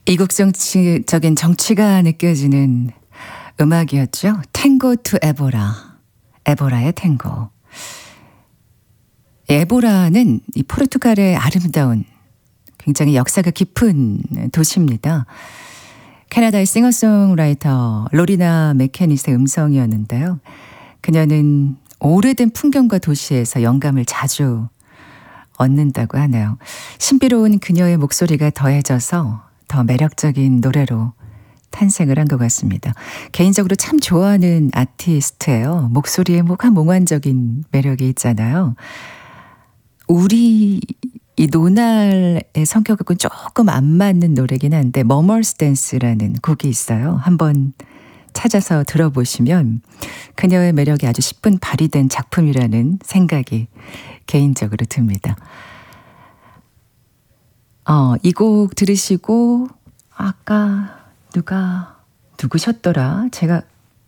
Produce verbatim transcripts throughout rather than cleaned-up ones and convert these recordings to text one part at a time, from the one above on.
이국적인 정치가 느껴지는 음악이었죠. 탱고 투 에보라. 에보라의 탱고. 에보라는 이 포르투갈의 아름다운 굉장히 역사가 깊은 도시입니다. 캐나다의 싱어송라이터 로리나 맥케닛의 음성이었는데요. 그녀는 오래된 풍경과 도시에서 영감을 자주 얻는다고 하네요. 신비로운 그녀의 목소리가 더해져서 더 매력적인 노래로 탄생을 한 것 같습니다. 개인적으로 참 좋아하는 아티스트예요. 목소리에 뭔가 몽환적인 매력이 있잖아요. 우리 이 노날의 성격하고는 조금 안 맞는 노래긴 한데 머머스 댄스라는 곡이 있어요. 한번 찾아서 들어보시면 그녀의 매력이 아주 십분 발휘된 작품이라는 생각이 개인적으로 듭니다. 어, 이 곡 들으시고 아까 누가 누구셨더라? 제가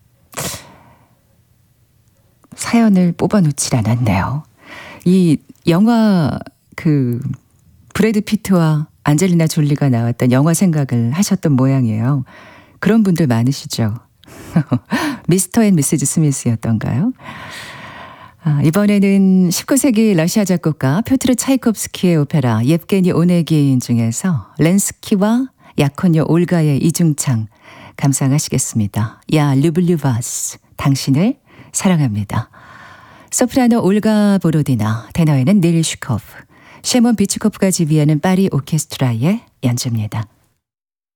사연을 뽑아놓질 않았네요. 이 영화 그 브래드 피트와 안젤리나 졸리가 나왔던 영화 생각을 하셨던 모양이에요. 그런 분들 많으시죠? 미스터 앤 미시즈 스미스였던가요? 아, 이번에는 십구 세기 러시아 작곡가 표트르 차이콥스키의 오페라 예브게니 오네긴 중에서 렌스키와 야코뇨 올가의 이중창 감상하시겠습니다. 야 류블류 바스 당신을 사랑합니다. 소프라노 올가 보로디나, 테너에는 닐 슈코프, 셰몬 비츠코프가 지휘하는 파리 오케스트라의 연주입니다.